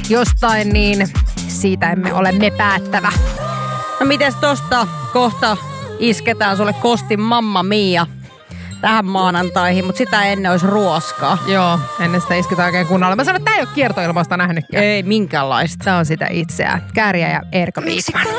jostain, niin siitä emme ole me päättävä. No mites tosta kohta isketään sulle Kostin Mamma Mia tähän maanantaihin, mutta sitä ennen olisi ruoskaa. Joo, ennen sitä isketään oikein kunnolla. Mä sanon, että tää ei ole kiertoilmasta nähnytkään. Ei minkäänlaista. Tää on sitä itseään. Kääriä ja Erkka Viikman.